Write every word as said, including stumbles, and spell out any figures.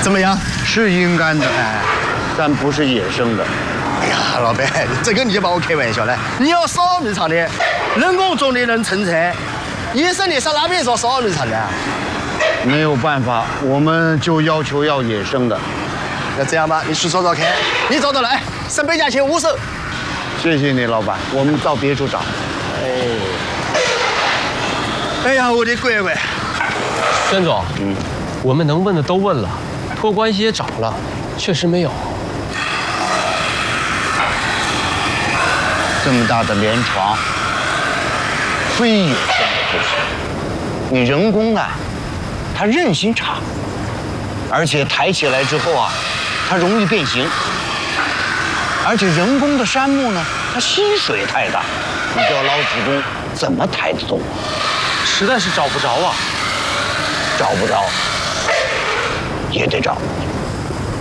怎么样？ 是阴干的，哎，但不是野生的。 哎呀，老板，这个你就把我开玩笑了。你要烧鹅米肠的，人工种的能成材，野生的上哪边找烧鹅米肠的？ 没有办法，我们就要求要野生的。 那这样吧，你去找找看，你找到了，哎，省百家钱五手。 谢谢你，老板，我们到别处找。 哎，哎呀，我的乖乖！ 孙总，嗯，我们能问的都问了，托关系也找了，确实没有。 这么大的连床，非野生的不行。你人工的，它韧性差，而且抬起来之后啊，它容易变形。而且人工的杉木呢，它吸水太大，你叫老主工怎么抬得动？ 实在是找不着啊， 找不着，也得找。